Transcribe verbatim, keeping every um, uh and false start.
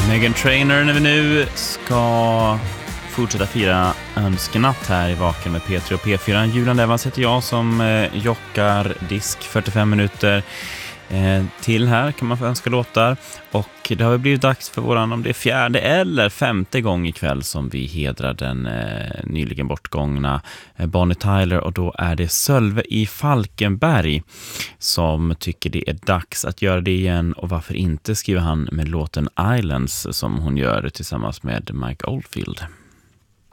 Meghan Trainor när vi nu ska fortsätta fira önskenatt här i Vaken med P tre och P fyra. Julian Evans heter jag som eh, jockar disk fyrtiofem minuter eh, till här kan man få önska låtar. Och det har blivit dags för våran, om det är fjärde eller femte gång ikväll som vi hedrar den eh, nyligen bortgångna eh, Bonnie Tyler, och då är det Sölve i Falkenberg som tycker det är dags att göra det igen, och varför inte, skriver han med låten Islands som hon gör tillsammans med Mike Oldfield.